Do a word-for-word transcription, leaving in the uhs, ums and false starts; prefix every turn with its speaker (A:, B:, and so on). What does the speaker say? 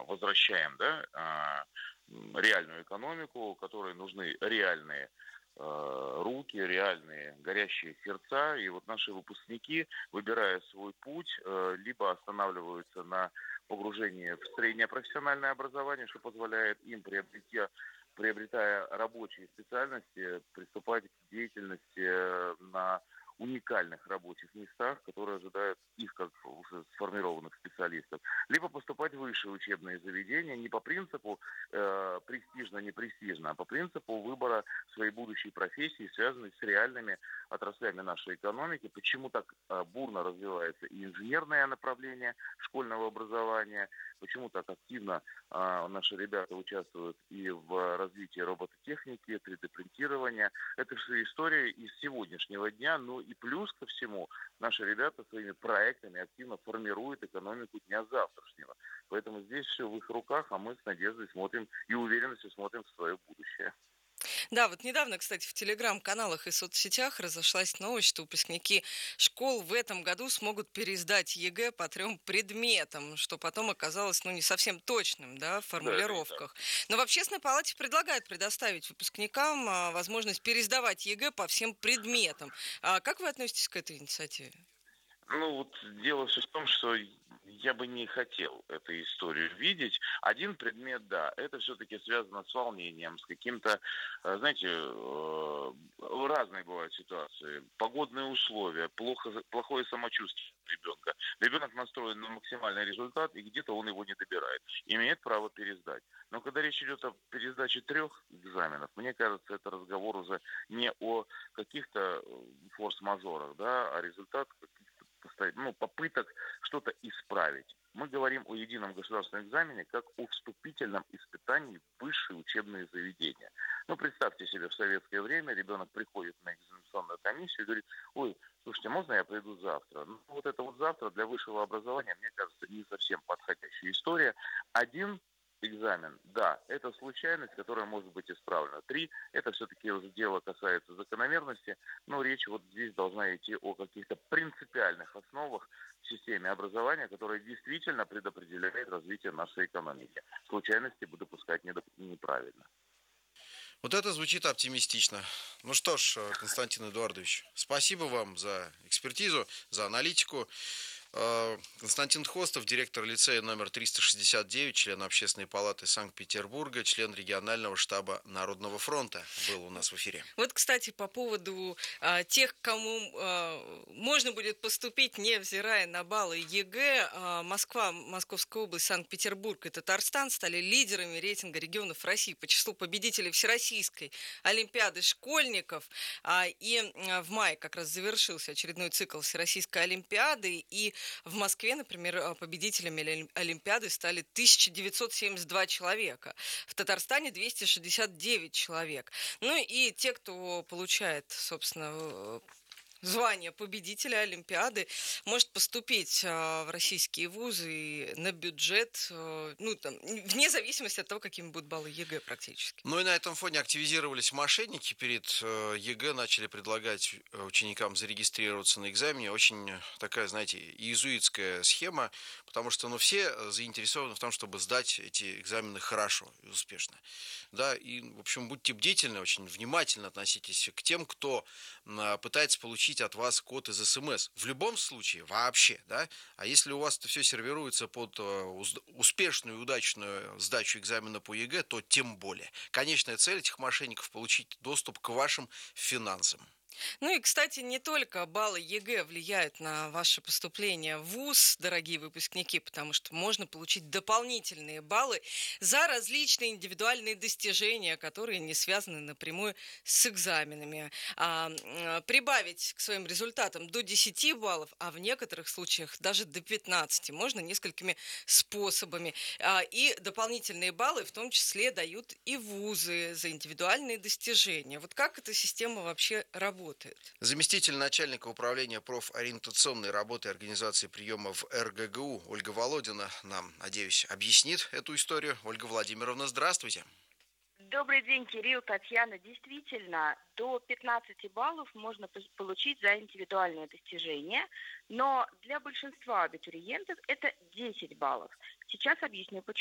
A: возвращаем, да, а, м, реальную экономику, которой нужны реальные э, руки, реальные горящие сердца. И вот наши выпускники, выбирая свой путь, э, либо останавливаются на погружении в среднее профессиональное образование, что позволяет им, приобретя, приобретая рабочие специальности, приступать к деятельности э, на уникальных рабочих местах, которые ожидают их как уже сформированных специалистов, либо поступать в высшие учебные заведения не по принципу э, престижно-не престижно, а по принципу выбора своей будущей профессии, связанной с реальными отраслями нашей экономики. Почему так э, бурно развивается и инженерное направление школьного образования, почему так активно э, наши ребята участвуют и в развитии робототехники, три дэ-принтирования. Это все история из сегодняшнего дня, ну и плюс ко всему наши ребята своими проектами активно формируют экономику дня завтрашнего. Поэтому здесь все в их руках, а мы с надеждой смотрим и уверенностью смотрим в свое будущее.
B: Да, вот недавно, кстати, в телеграм-каналах и соцсетях разошлась новость, что выпускники школ в этом году смогут пересдать ЕГЭ по трем предметам, что потом оказалось, ну, не совсем точным, да, в
A: Да, это не так.
B: формулировках. Но в общественной палате предлагают предоставить выпускникам а, возможность пересдавать ЕГЭ по всем предметам. А как вы относитесь к этой инициативе?
A: Ну вот дело все в том, что я бы не хотел эту историю видеть. Один предмет, да, это все-таки связано с волнением, с каким-то, э, знаете, э, разные бывают ситуации. Погодные условия, плохо, плохое самочувствие ребенка. Ребенок настроен на максимальный результат, и где-то он его не добирает. Имеет право пересдать. Но когда речь идет о пересдаче трех экзаменов, мне кажется, это разговор уже не о каких-то э, форс-мажорах, да, а результат каких-то постоянно, ну, попыток что-то исправить. Мы говорим о едином государственном экзамене как о вступительном испытании в высшие учебные заведения. Ну, представьте себе, в советское время ребенок приходит на экзаменационную комиссию и говорит: ой, слушайте, можно я приду завтра? Ну, вот это вот завтра для высшего образования, мне кажется, не совсем подходящая история. Один экзамен, да, это случайность, которая может быть исправлена. Три, это все-таки уже дело касается закономерности, но речь вот здесь должна идти о каких-то принципиальных основах в системе образования, которая действительно предопределяет развитие нашей экономики. Случайности допускать недоп- неправильно.
C: Вот это звучит оптимистично. Ну что ж, э, Константин Эдуардович, спасибо вам за экспертизу, за аналитику. Э, Константин Хостов, директор лицея номер триста шестьдесят девять, член Общественной палаты Санкт-Петербурга, член регионального штаба Народного фронта, был у нас в эфире.
B: Вот, кстати, по поводу а, тех, кому а, можно будет поступить, невзирая на баллы ЕГЭ, а, Москва, Московская область, Санкт-Петербург и Татарстан стали лидерами рейтинга регионов России по числу победителей Всероссийской олимпиады школьников. А, и а, в мае как раз завершился очередной цикл Всероссийской олимпиады, и в Москве, например, а, победителями олимпиады стали тысяча девятьсот семьдесят два человека, в Татарстане двести шестьдесят девять человек. Ну и те, кто получает, собственно, э, звание победителя Олимпиады, может поступить а, в российские вузы на бюджет, а, ну, там, вне зависимости от того, какими будут баллы ЕГЭ практически.
C: Ну и на этом фоне активизировались мошенники. Перед э, ЕГЭ начали предлагать э, ученикам зарегистрироваться на экзамене. Очень такая, знаете, иезуитская схема, потому что ну, все заинтересованы в том, чтобы сдать эти экзамены хорошо и успешно. Да, и, в общем, будьте бдительны, очень внимательно относитесь к тем, кто э, пытается получить от вас код из СМС. В любом случае, вообще, да. А если у вас это все сервируется под э, успешную и удачную сдачу экзамена по ЕГЭ, то тем более. Конечная цель этих мошенников – получить доступ к вашим финансам.
B: Ну и, кстати, не только баллы ЕГЭ влияют на ваше поступление в ВУЗ, дорогие выпускники, потому что можно получить дополнительные баллы за различные индивидуальные достижения, которые не связаны напрямую с экзаменами. А, м, прибавить к своим результатам до десяти баллов, а в некоторых случаях даже до пятнадцати можно несколькими способами. А, и дополнительные баллы в том числе дают и вузы за индивидуальные достижения. Вот как эта система вообще работает?
C: Заместитель начальника управления профориентационной работы и организации приема в эр гэ гэ у Ольга Володина нам, надеюсь, объяснит эту историю. Ольга Владимировна, здравствуйте.
D: Добрый день, Кирилл, Татьяна. Действительно, до пятнадцати баллов можно пос- получить за индивидуальные достижения, но для большинства абитуриентов это десять баллов. Сейчас объясню почему.